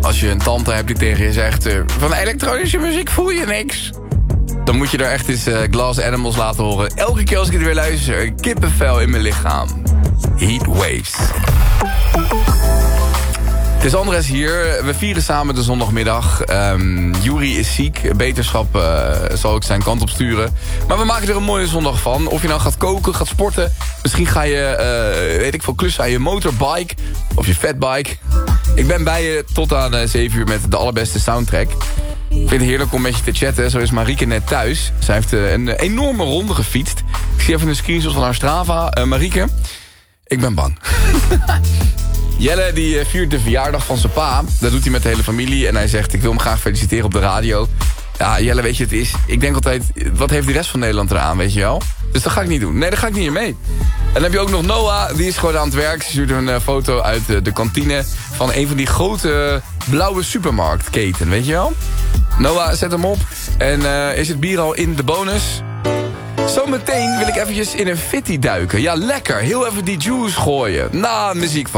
als je een tante hebt die tegen je zegt... van elektronische muziek voel je niks. Dan moet je er echt eens Glass Animals laten horen. Elke keer als ik het weer luister, kippenvel in mijn lichaam. Heat Waves. Het is Andres hier. We vieren samen de zondagmiddag. Juri is ziek. Beterschap zal ik zijn kant op sturen. Maar we maken er een mooie zondag van. Of je nou gaat koken, gaat sporten. Misschien ga je, klussen aan je motorbike. Of je fatbike. Ik ben bij je tot aan 7 uur met de allerbeste soundtrack. Ik vind het heerlijk om met je te chatten. Zo is Marieke net thuis. Zij heeft een enorme ronde gefietst. Ik zie even een screenshot van haar Strava. Marieke, ik ben bang. Jelle die viert de verjaardag van zijn pa. Dat doet hij met de hele familie. En hij zegt, ik wil hem graag feliciteren op de radio. Ja, Jelle, weet je, het is... Ik denk altijd, wat heeft de rest van Nederland eraan, weet je wel? Dus dat ga ik niet doen. Nee, daar ga ik niet in mee. En dan heb je ook nog Noah, die is gewoon aan het werk. Ze stuurt een foto uit de kantine van een van die grote blauwe supermarktketen, weet je wel? Noah, zet hem op. En is het bier al in de bonus? Zometeen wil ik eventjes in een fitty duiken. Ja, lekker. Heel even die juice gooien. Na muziek van